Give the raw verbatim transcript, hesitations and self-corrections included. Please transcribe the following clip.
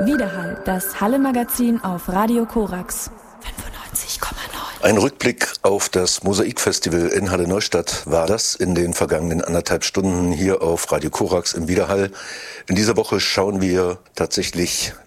Widerhall, das Halle-Magazin auf Radio Korax fünfundneunzig Komma neun. Ein Rückblick auf das Mosaikfestival in Halle-Neustadt war das in den vergangenen anderthalb Stunden hier auf Radio Korax im Widerhall. In dieser Woche schauen wir tatsächlich